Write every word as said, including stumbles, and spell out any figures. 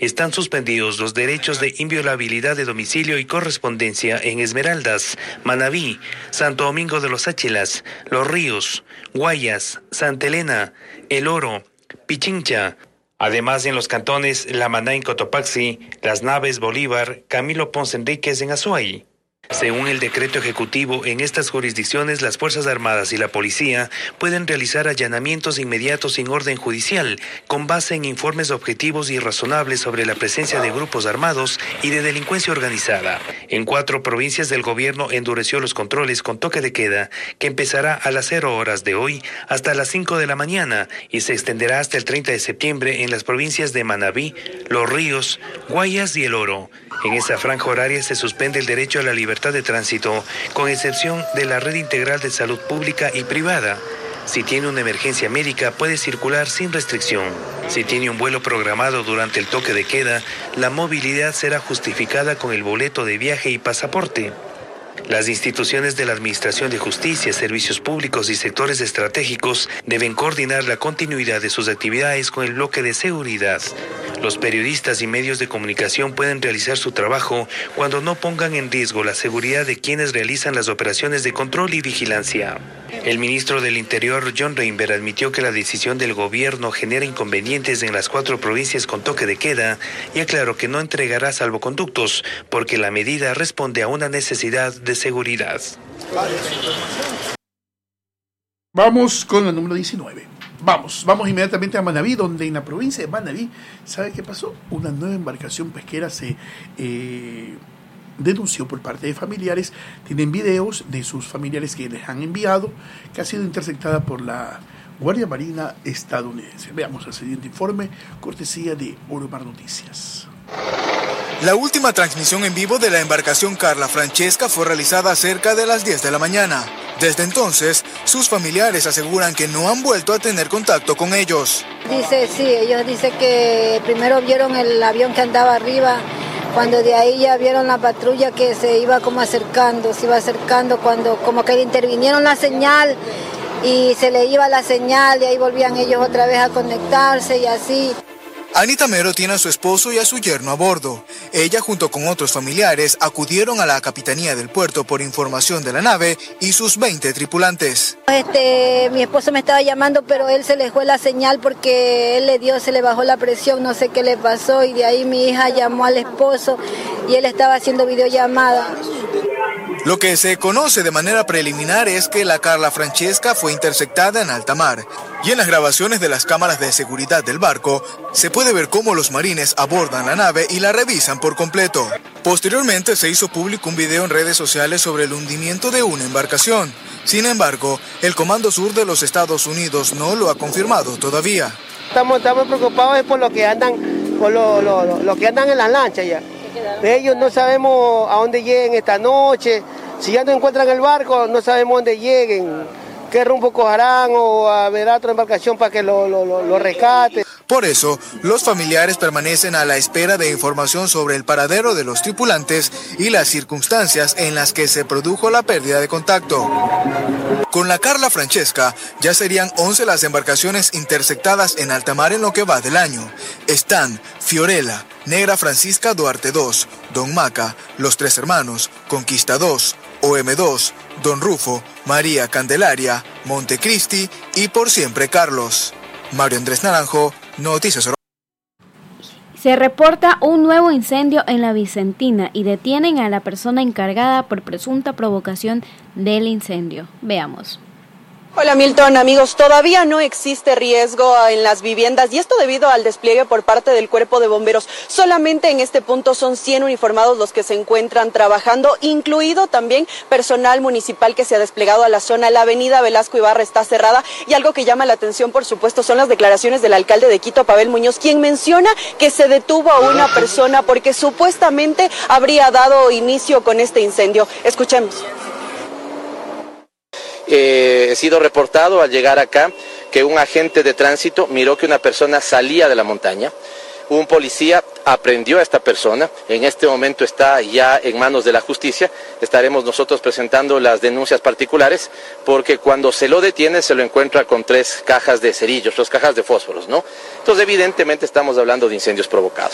están suspendidos los derechos de inviolabilidad de domicilio y correspondencia en Esmeraldas, Manabí, Santo Domingo de los Áchilas, Los Ríos, Guayas, Santa Elena, El Oro, Pichincha. Además, en los cantones La Maná en Cotopaxi, Las Naves, Bolívar, Camilo Ponce Enríquez en Azuay. Según el decreto ejecutivo, en estas jurisdicciones las Fuerzas Armadas y la Policía pueden realizar allanamientos inmediatos sin orden judicial, con base en informes objetivos y razonables sobre la presencia de grupos armados y de delincuencia organizada. En cuatro provincias del gobierno endureció los controles con toque de queda, que empezará a las cero horas de hoy hasta las cinco de la mañana y se extenderá hasta el treinta de septiembre en las provincias de Manabí, Los Ríos, Guayas y El Oro. En esa franja horaria se suspende el derecho a la libertad de tránsito, con excepción de la red integral de salud pública y privada. Si tiene una emergencia médica, puede circular sin restricción. Si tiene un vuelo programado durante el toque de queda, la movilidad será justificada con el boleto de viaje y pasaporte. Las instituciones de la Administración de Justicia, servicios públicos y sectores estratégicos deben coordinar la continuidad de sus actividades con el bloque de seguridad. Los periodistas y medios de comunicación pueden realizar su trabajo cuando no pongan en riesgo la seguridad de quienes realizan las operaciones de control y vigilancia. El ministro del Interior, John Reinberg, admitió que la decisión del gobierno genera inconvenientes en las cuatro provincias con toque de queda y aclaró que no entregará salvoconductos porque la medida responde a una necesidad de seguridad. Vamos con la número diecinueve. Vamos, vamos inmediatamente a Manabí, donde en la provincia de Manabí, ¿sabe qué pasó? Una nueva embarcación pesquera se eh, denunció por parte de familiares. Tienen videos de sus familiares que les han enviado, que ha sido interceptada por la Guardia Marina estadounidense. Veamos el siguiente informe, cortesía de Oromar Noticias. La última transmisión en vivo de la embarcación Carla Francesca fue realizada cerca de las diez de la mañana. Desde entonces, sus familiares aseguran que no han vuelto a tener contacto con ellos. Dice, sí, ellos dicen que primero vieron el avión que andaba arriba, cuando de ahí ya vieron la patrulla que se iba como acercando, se iba acercando, cuando como que le intervinieron la señal y se le iba la señal, y ahí volvían ellos otra vez a conectarse y así. Anita Mero tiene a su esposo y a su yerno a bordo. Ella, junto con otros familiares, acudieron a la capitanía del puerto por información de la nave y sus veinte tripulantes. Este, mi esposo me estaba llamando, pero él se le fue la señal porque él le dio, se le bajó la presión, no sé qué le pasó, y de ahí mi hija llamó al esposo y él estaba haciendo videollamada. Lo que se conoce de manera preliminar es que la Carla Francesca fue interceptada en alta mar, y en las grabaciones de las cámaras de seguridad del barco se puede ver cómo los marines abordan la nave y la revisan por completo. Posteriormente se hizo público un video en redes sociales sobre el hundimiento de una embarcación. Sin embargo, el Comando Sur de los Estados Unidos no lo ha confirmado todavía. Estamos, estamos preocupados por lo que andan, por lo, lo, lo, lo que andan en las lanchas ya. Ellos no sabemos a dónde lleguen esta noche. Si ya no encuentran el barco, no sabemos dónde lleguen, qué rumbo cogerán, o a ver otra embarcación para que lo, lo, lo, lo rescate. Por eso, los familiares permanecen a la espera de información sobre el paradero de los tripulantes y las circunstancias en las que se produjo la pérdida de contacto. Con la Carla Francesca, ya serían once las embarcaciones interceptadas en alta mar en lo que va del año. Están Fiorella, Negra Francisca Duarte dos, Don Maca, Los Tres Hermanos, Conquista dos, O M dos, Don Rufo, María Candelaria, Montecristi y Por Siempre Carlos. Mario Andrés Naranjo, Noticias Oro. Se reporta un nuevo incendio en la Vicentina y detienen a la persona encargada por presunta provocación del incendio. Veamos. Hola Milton, amigos, todavía no existe riesgo en las viviendas y esto debido al despliegue por parte del Cuerpo de Bomberos. Solamente en este punto son cien uniformados los que se encuentran trabajando, incluido también personal municipal que se ha desplegado a la zona. La avenida Velasco Ibarra está cerrada y algo que llama la atención, por supuesto, son las declaraciones del alcalde de Quito, Pavel Muñoz, quien menciona que se detuvo a una persona porque supuestamente habría dado inicio con este incendio. Escuchemos. Eh, he sido reportado al llegar acá que un agente de tránsito miró que una persona salía de la montaña. Un policía aprehendió a esta persona, en este momento está ya en manos de la justicia. Estaremos nosotros presentando las denuncias particulares porque cuando se lo detiene se lo encuentra con tres cajas de cerillos, tres cajas de fósforos, ¿no? Entonces evidentemente estamos hablando de incendios provocados.